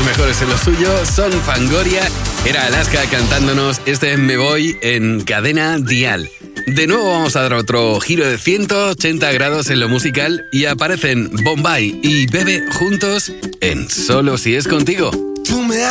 los mejores en lo suyo, son Fangoria. Era Alaska cantándonos este Me Voy en Cadena Dial. De nuevo vamos a dar otro giro de 180 grados en lo musical y aparecen Bombay y Bebe juntos en Solo si es contigo. Tú me